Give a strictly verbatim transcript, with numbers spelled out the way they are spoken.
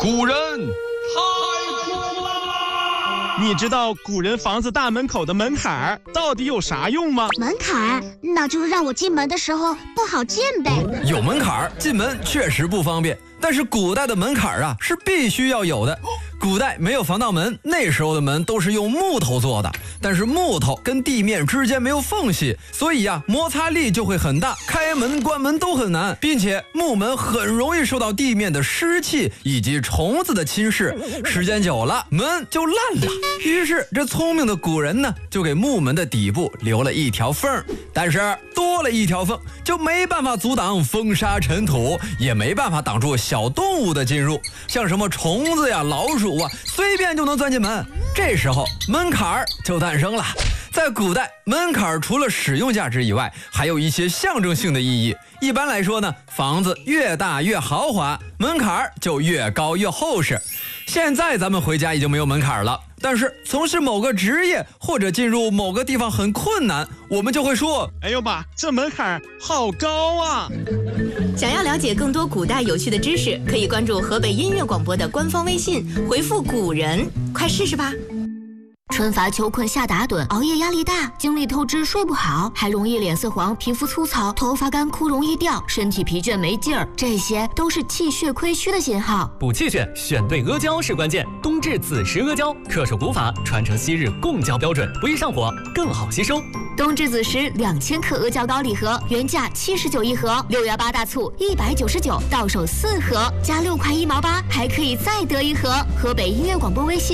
古人太苦了。 你知道古人房子大门口的门槛儿到底有啥用吗？ 门槛儿，那就是让我进门的时候不好进呗。 有门槛儿进门确实不方便，但是古代的门槛儿啊是必须要有的。古代没有防盗门，那时候的门都是用木头做的，但是木头跟地面之间没有缝隙，所以呀、啊、摩擦力就会很大，开门关门都很难，并且木门很容易受到地面的湿气以及虫子的侵蚀，时间久了门就烂了。于是这聪明的古人呢，就给木门的底部留了一条缝，但是多了一条缝就没办法阻挡风沙尘土，也没办法挡住小动物的进入，像什么虫子呀、老鼠啊，随便就能钻进门。这时候门槛儿就诞生了。在古代，门槛儿除了使用价值以外，还有一些象征性的意义。一般来说呢，房子越大越豪华，门槛儿就越高越厚实。现在咱们回家已经没有门槛儿了，但是从事某个职业或者进入某个地方很困难，我们就会说： 哎呦妈，这门槛儿好高啊！ 想要了解更多古代有趣的知识，可以关注河北音乐广播的官方微信，回复古人，快试试吧。 春乏秋困夏打盹，熬夜压力大，精力透支睡不好，还容易脸色黄、皮肤粗糙、头发干枯容易掉，身体疲倦没劲儿，这些都是气血亏虚的信号。 补气血，选对阿胶是关键。冬至子时阿胶，恪守古法，传承昔日贡胶标准，不易上火，更好吸收。 冬至子时两千克阿胶膏礼盒，原价七十九一盒，六幺八大促一百九十九，到手四盒，加六块一毛八，还可以再得一盒。河北音乐广播微信。